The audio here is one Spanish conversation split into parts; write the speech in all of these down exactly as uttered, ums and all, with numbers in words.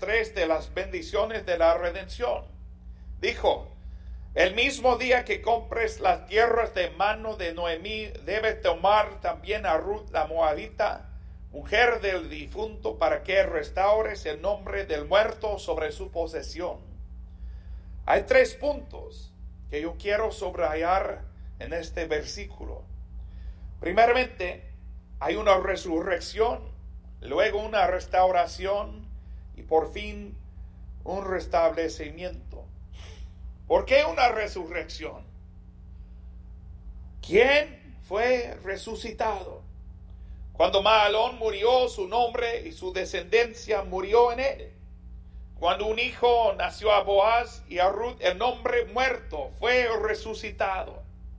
tres de las bendiciones de la redención. Dijo: el mismo día que compres las tierras de mano de Noemí, debes tomar también a Ruth la Moabita, mujer del difunto, para que restaures el nombre del muerto sobre su posesión. Hay tres puntos que yo quiero subrayar en este versículo. Primeramente, hay una resurrección, luego una restauración y por fin un restablecimiento. ¿Por qué una resurrección? ¿Quién fue resucitado? Cuando Mahalón murió, su nombre y su descendencia murió en él. Cuando un hijo nació a Boaz y a Ruth, el nombre muerto fue resucitado.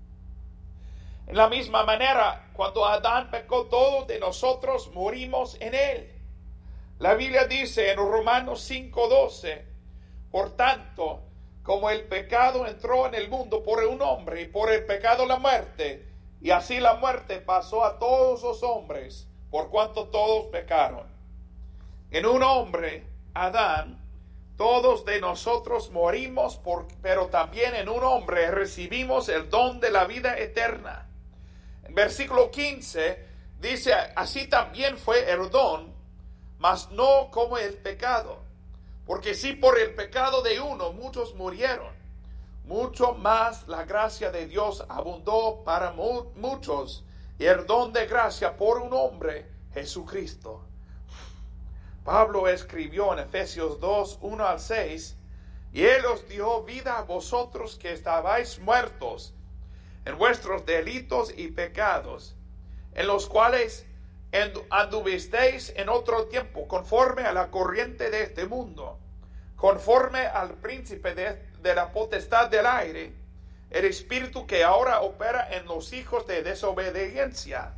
En la misma manera, cuando Adán pecó, todos de nosotros morimos en él. La Biblia dice en Romanos cinco doce: por tanto, como el pecado entró en el mundo por un hombre, y por el pecado la muerte, y así la muerte pasó a todos los hombres, por cuanto todos pecaron. En un hombre, Adán, todos de nosotros morimos, por, pero también en un hombre recibimos el don de la vida eterna. En versículo quince dice: así también fue el don, mas no como el pecado. Porque si por el pecado de uno muchos murieron, mucho más la gracia de Dios abundó para mu- muchos, y el don de gracia por un hombre, Jesucristo. Pablo escribió en Efesios dos, uno al seis: y Él os dio vida a vosotros que estabais muertos en vuestros delitos y pecados, en los cuales anduvisteis en otro tiempo, conforme a la corriente de este mundo, conforme al príncipe de, de la potestad del aire, el espíritu que ahora opera en los hijos de desobediencia,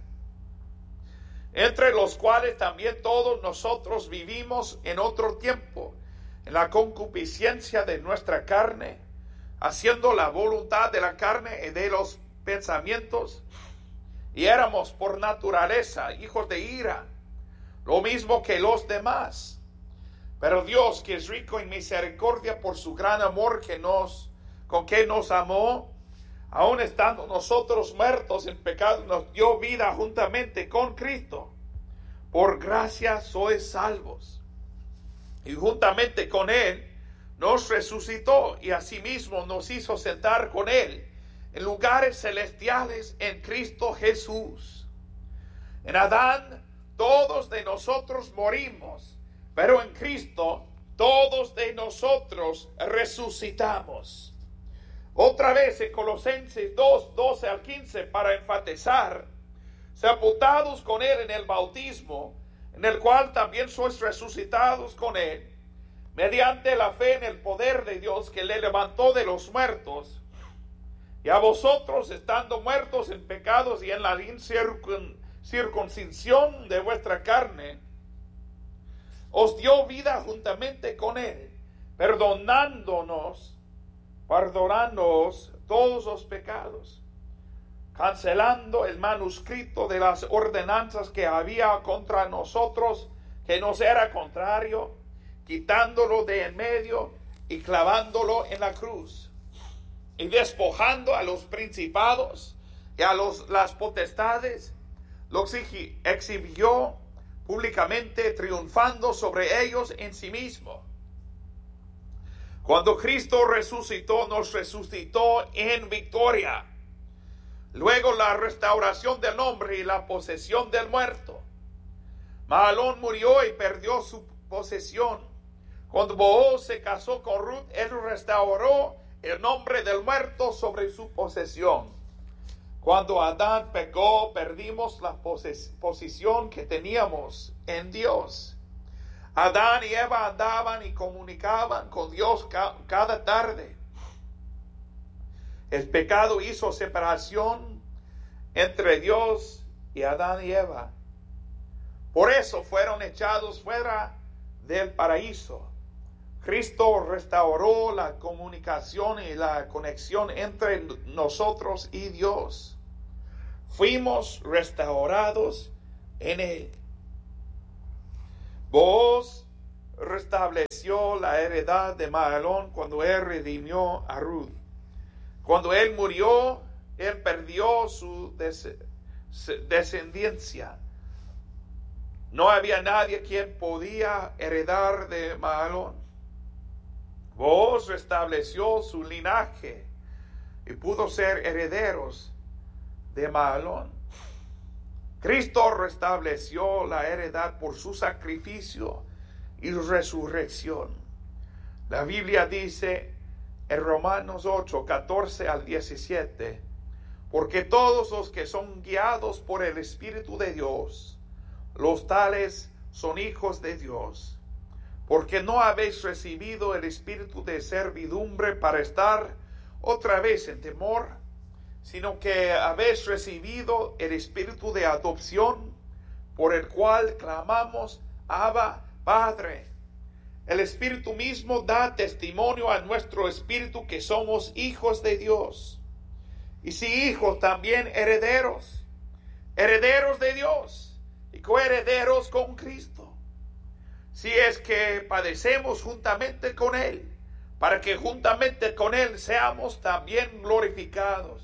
entre los cuales también todos nosotros vivimos en otro tiempo, en la concupiscencia de nuestra carne, haciendo la voluntad de la carne y de los pensamientos, y éramos por naturaleza hijos de ira, lo mismo que los demás. Pero Dios, que es rico en misericordia por su gran amor que nos, con que nos amó, aun estando nosotros muertos en pecado, nos dio vida juntamente con Cristo. Por gracia sois salvos. Y juntamente con Él nos resucitó, y asimismo nos hizo sentar con Él en lugares celestiales en Cristo Jesús. En Adán todos de nosotros morimos, pero en Cristo todos de nosotros resucitamos. Otra vez en Colosenses dos, doce al quince, para enfatizar: sepultados con Él en el bautismo, en el cual también sois resucitados con Él, mediante la fe en el poder de Dios que le levantó de los muertos, y a vosotros, estando muertos en pecados y en la incircuncisión de vuestra carne, os dio vida juntamente con Él, perdonándonos, perdonándoos todos los pecados, cancelando el manuscrito de las ordenanzas que había contra nosotros, que nos era contrario, quitándolo de en medio y clavándolo en la cruz, y despojando a los principados y a los, las potestades, los exhibió públicamente, triunfando sobre ellos en sí mismo. Cuando Cristo resucitó, nos resucitó en victoria. Luego la restauración del nombre y la posesión del muerto. Mahalón murió y perdió su posesión. Cuando Booz se casó con Ruth, él restauró el nombre del muerto sobre su posesión. Cuando Adán pecó, perdimos la poses- posición que teníamos en Dios. Adán y Eva andaban y comunicaban con Dios ca- cada tarde. El pecado hizo separación entre Dios y Adán y Eva. Por eso fueron echados fuera del paraíso. Cristo restauró la comunicación y la conexión entre nosotros y Dios. Fuimos restaurados en Él. Booz restableció la heredad de Mahalón cuando él redimió a Ruth. Cuando él murió, él perdió su des- descendencia. No había nadie quien podía heredar de Mahalón. Booz restableció su linaje y pudo ser herederos de Mahalón. Cristo restableció la heredad por su sacrificio y resurrección. La Biblia dice en Romanos ocho, catorce al diecisiete, porque todos los que son guiados por el Espíritu de Dios, los tales son hijos de Dios. Porque no habéis recibido el espíritu de servidumbre para estar otra vez en temor, sino que habéis recibido el espíritu de adopción, por el cual clamamos, Abba, Padre. El Espíritu mismo da testimonio a nuestro espíritu que somos hijos de Dios. Y si hijos, también herederos, herederos de Dios y coherederos con Cristo. Si es que padecemos juntamente con Él, para que juntamente con Él seamos también glorificados.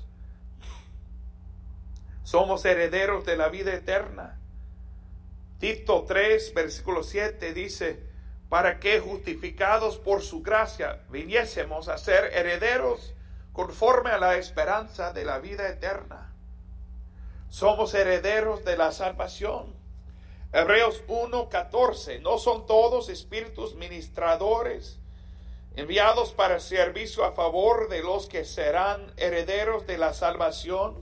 Somos herederos de la vida eterna. Tito tres, versículo siete dice, para que justificados por su gracia viniésemos a ser herederos conforme a la esperanza de la vida eterna. Somos herederos de la salvación. Hebreos uno, catorce, ¿no son todos espíritus ministradores enviados para servicio a favor de los que serán herederos de la salvación?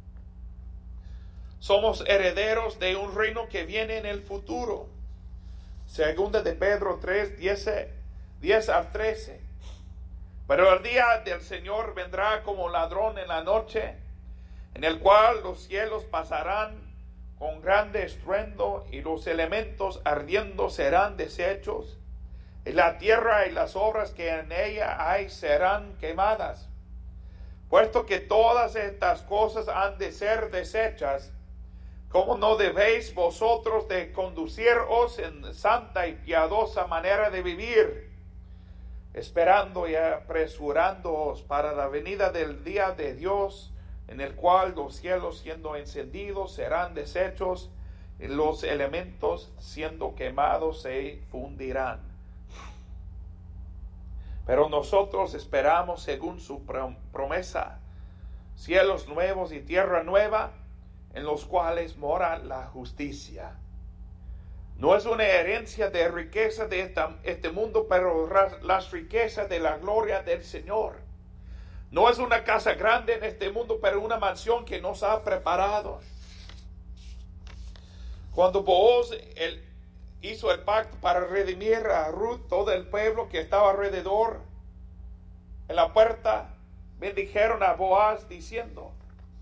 Somos herederos de un reino que viene en el futuro. Segunda de Pedro tres, diez al trece. Pero el día del Señor vendrá como ladrón en la noche, en el cual los cielos pasarán con grande estruendo y los elementos ardiendo serán deshechos, y la tierra y las obras que en ella hay serán quemadas. Puesto que todas estas cosas han de ser deshechas, ¿cómo no debéis vosotros de conduciros en santa y piadosa manera de vivir, esperando y apresurándoos para la venida del día de Dios, en el cual los cielos siendo encendidos serán deshechos, y los elementos siendo quemados se fundirán? Pero nosotros esperamos según su promesa, cielos nuevos y tierra nueva, en los cuales mora la justicia. No es una herencia de riqueza de esta, este mundo, pero las riquezas de la gloria del Señor. No es una casa grande en este mundo, pero una mansión que nos ha preparado. Cuando Booz el, hizo el pacto para redimir a Ruth, todo el pueblo que estaba alrededor, en la puerta, bendijeron a Boaz diciendo,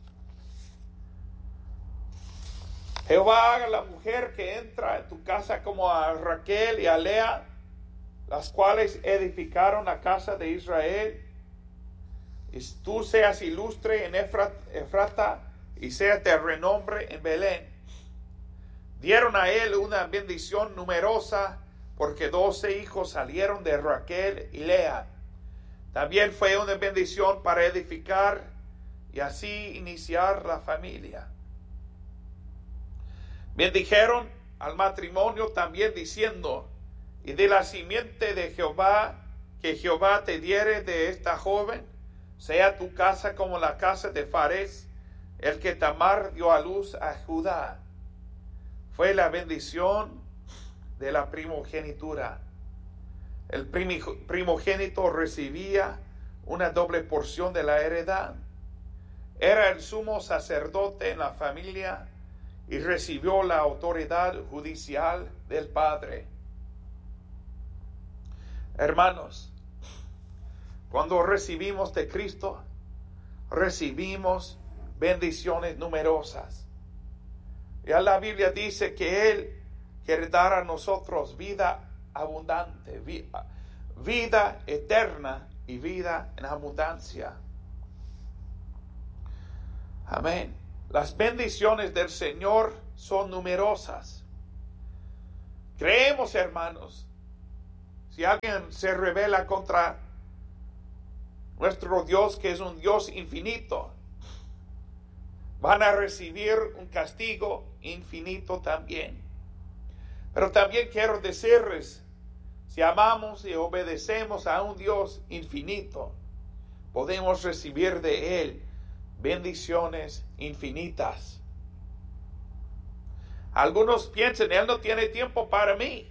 Jehová haga la mujer que entra en tu casa como a Raquel y a Lea, las cuales edificaron la casa de Israel. Y tú seas ilustre en Efrata y seas de renombre en Belén. Dieron a él una bendición numerosa, porque doce hijos salieron de Raquel y Lea. También fue una bendición para edificar y así iniciar la familia. Bendijeron al matrimonio también diciendo, y de la simiente de Jehová, que Jehová te diere de esta joven, sea tu casa como la casa de Fares, el que Tamar dio a luz a Judá. Fue la bendición de la primogenitura. El primogénito recibía una doble porción de la heredad. Era el sumo sacerdote en la familia y recibió la autoridad judicial del Padre. Hermanos, cuando recibimos de Cristo, recibimos bendiciones numerosas. Ya la Biblia dice que Él quiere dar a nosotros vida abundante, vida, vida eterna y vida en abundancia. Amén. Las bendiciones del Señor son numerosas. Creemos, hermanos, si alguien se rebela contra nuestro Dios, que es un Dios infinito, van a recibir un castigo infinito también. Pero también quiero decirles, si amamos y obedecemos a un Dios infinito, podemos recibir de Él bendiciones infinitas. Algunos piensan, Él no tiene tiempo para mí,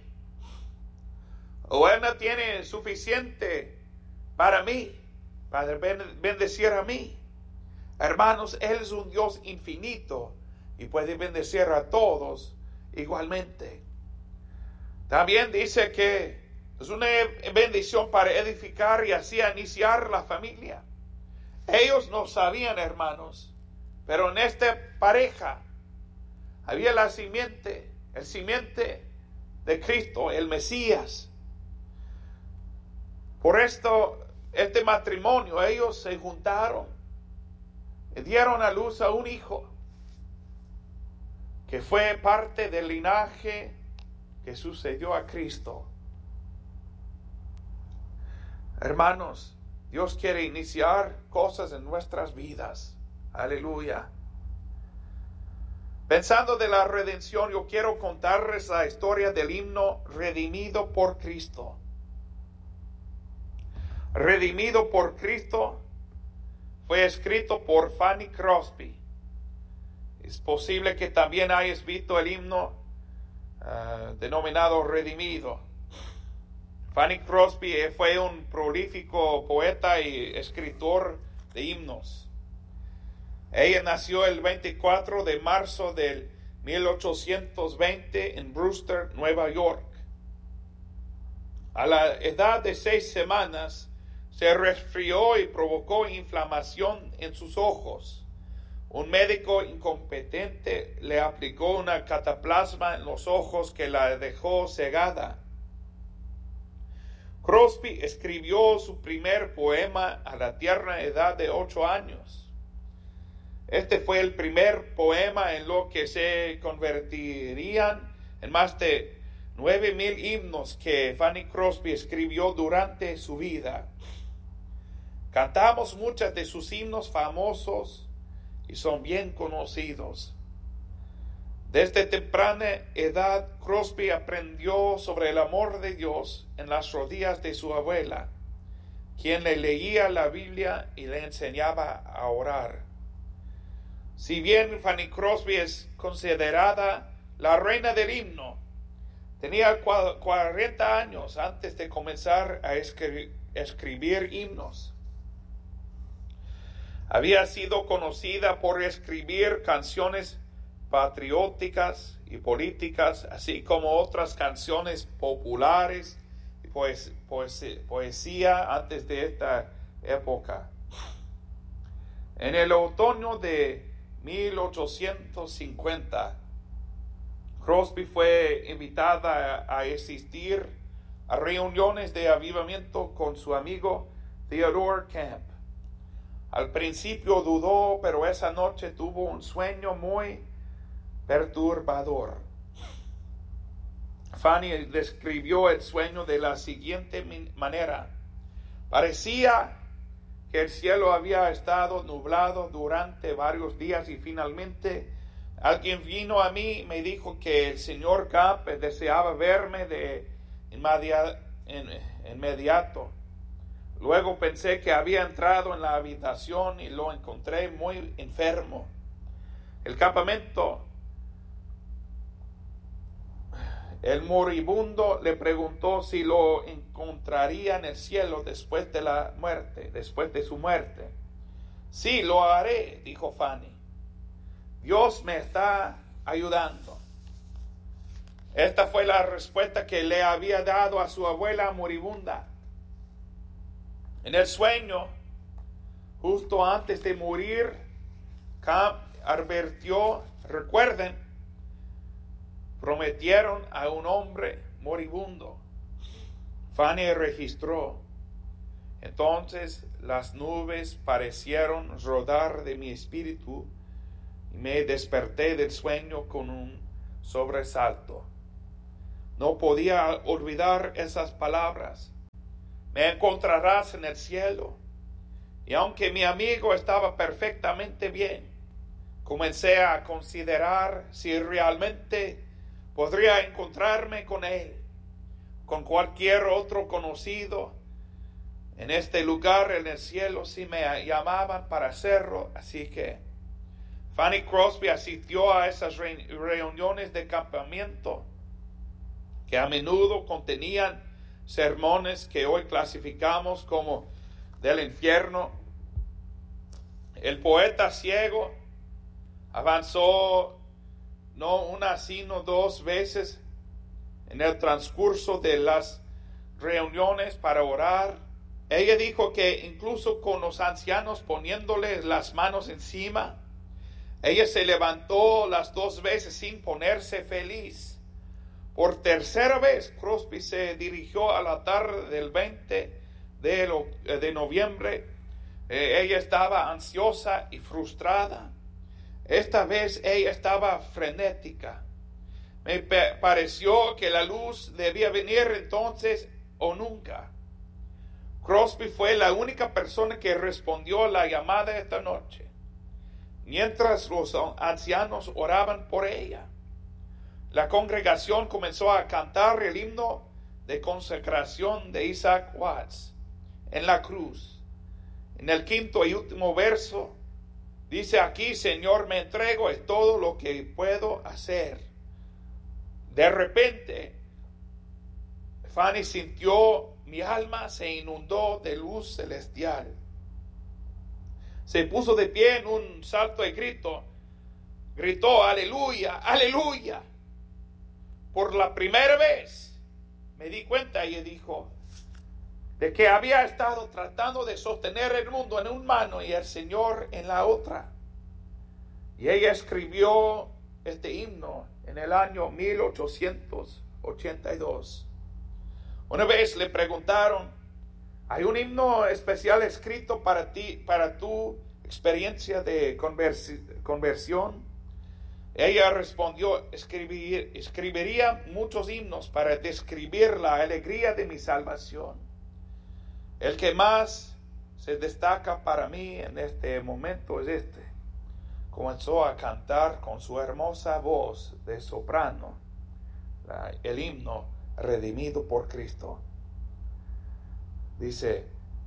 o Él no tiene suficiente para mí, para bendecir a mí. Hermanos, Él es un Dios infinito y puede bendecir a todos igualmente. También dice que es una bendición para edificar y así iniciar la familia. Ellos no sabían, hermanos, pero en esta pareja había la simiente, el simiente de Cristo, el Mesías. Por esto, este matrimonio, ellos se juntaron y dieron a luz a un hijo que fue parte del linaje que sucedió a Cristo. Hermanos, Dios quiere iniciar cosas en nuestras vidas. Aleluya. Pensando de la redención, yo quiero contarles la historia del himno Redimido por Cristo. Redimido por Cristo fue escrito por Fanny Crosby. Es posible que también hayas visto el himno uh, denominado Redimido. Fanny Crosby fue un prolífico poeta y escritor de himnos. Ella nació el veinticuatro de marzo del mil ochocientos veinte en Brewster, Nueva York. A la edad de seis semanas se resfrió y provocó inflamación en sus ojos. Un médico incompetente le aplicó una cataplasma en los ojos que la dejó cegada. Crosby escribió su primer poema a la tierna edad de ocho años. Este fue el primer poema en lo que se convertirían en más de nueve mil himnos que Fanny Crosby escribió durante su vida. Cantamos muchos de sus himnos famosos y son bien conocidos. Desde temprana edad, Crosby aprendió sobre el amor de Dios en las rodillas de su abuela, quien le leía la Biblia y le enseñaba a orar. Si bien Fanny Crosby es considerada la reina del himno, tenía cuarenta años antes de comenzar a escri- escribir himnos. Había sido conocida por escribir canciones patrióticas y políticas, así como otras canciones populares y pues, pues, poesía antes de esta época. En el otoño de mil ochocientos cincuenta, Crosby fue invitada a asistir a reuniones de avivamiento con su amigo Theodore Camp. Al principio dudó, pero esa noche tuvo un sueño muy perturbador. Fanny describió el sueño de la siguiente manera. Parecía que el cielo había estado nublado durante varios días y finalmente alguien vino a mí y me dijo que el señor Camp deseaba verme de inmediato. Luego pensé que había entrado en la habitación y lo encontré muy enfermo. El campamento, el moribundo le preguntó si lo encontraría en el cielo después de la muerte, después de su muerte. Sí, lo haré, dijo Fanny. Dios me está ayudando. Esta fue la respuesta que le había dado a su abuela moribunda. En el sueño, justo antes de morir, Camp advirtió, recuerden, prometieron a un hombre moribundo. Fanny registró. Entonces las nubes parecieron rodar de mi espíritu y me desperté del sueño con un sobresalto. no podía olvidar esas palabras. Me encontrarás en el cielo. Y aunque mi amigo estaba perfectamente bien, comencé a considerar si realmente podría encontrarme con él, con cualquier otro conocido en este lugar en el cielo, si me llamaban para hacerlo. Así que Fanny Crosby asistió a esas re- reuniones de campamento que a menudo contenían sermones que hoy clasificamos como del infierno. El poeta ciego avanzó no una sino dos veces en el transcurso de las reuniones para orar. Ella dijo que incluso con los ancianos poniéndoles las manos encima, ella se levantó las dos veces sin ponerse feliz. Por tercera vez, Crosby se dirigió a la tarde del veinte de, lo, de noviembre. Eh, ella estaba ansiosa y frustrada. Esta vez ella estaba frenética. Me pe- pareció que la luz debía venir entonces o nunca. Crosby fue la única persona que respondió a la llamada esta noche, mientras los ancianos oraban por ella. La congregación comenzó a cantar el himno de consagración de Isaac Watts en la cruz. En el quinto y último verso dice: aquí, Señor, me entrego, es todo lo que puedo hacer. De repente, Fanny sintió: mi alma se inundó de luz celestial. Se puso de pie en un salto y grito, gritó: aleluya, aleluya. Por la primera vez me di cuenta, ella dijo, de que había estado tratando de sostener el mundo en una mano y el Señor en la otra. Y ella escribió este himno en el año mil ochocientos ochenta y dos. Una vez le preguntaron: ¿hay un himno especial escrito para ti, para tu experiencia de conversi- conversión? Ella respondió: Escribir, escribiría muchos himnos para describir la alegría de mi salvación. El que más se destaca para mí en este momento es este. Comenzó a cantar con su hermosa voz de soprano la, el himno Redimido por Cristo. Dice: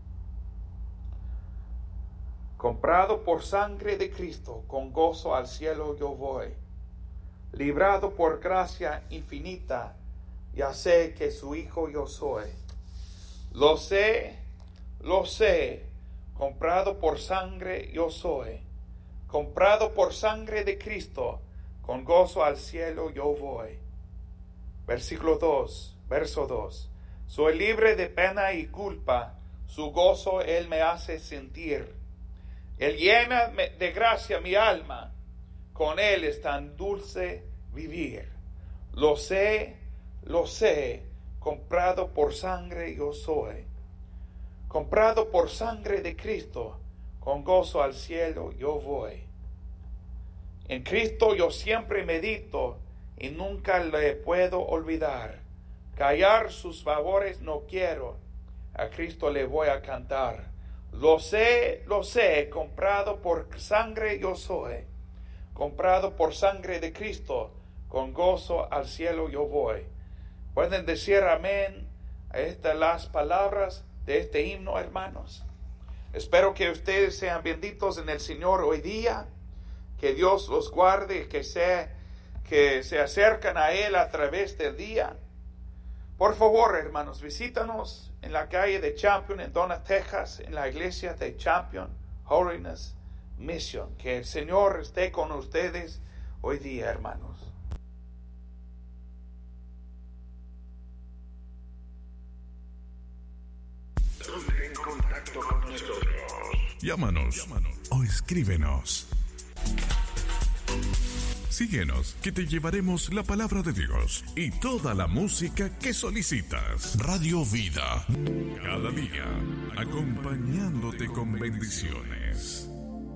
comprado por sangre de Cristo, con gozo al cielo yo voy. Librado por gracia infinita, ya sé que su hijo yo soy. Lo sé, lo sé, comprado por sangre yo soy. Comprado por sangre de Cristo, con gozo al cielo yo voy. Versículo dos, verso dos. Soy libre de pena y culpa, su gozo él me hace sentir. Él llena de gracia mi alma, con él es tan dulce vivir. Lo sé, lo sé, comprado por sangre yo soy. Comprado por sangre de Cristo, con gozo al cielo yo voy. En Cristo yo siempre medito y nunca le puedo olvidar. Callar sus favores no quiero, a Cristo le voy a cantar. Lo sé, lo sé, comprado por sangre yo soy. Comprado por sangre de Cristo, con gozo al cielo yo voy. ¿Pueden decir amén a estas las palabras de este himno, hermanos? Espero que ustedes sean benditos en el Señor hoy día. Que Dios los guarde, que se, que se acercan a Él a través del día. Por favor, hermanos, visítanos en la calle de Champion, en Donna, Texas, en la iglesia de Champion Holiness Mission. Que el Señor esté con ustedes hoy día, hermanos. Ponte en contacto con nosotros. Llámanos, Llámanos o escríbenos. Síguenos, que te llevaremos la palabra de Dios y toda la música que solicitas. Radio Vida, cada día, acompañándote con bendiciones.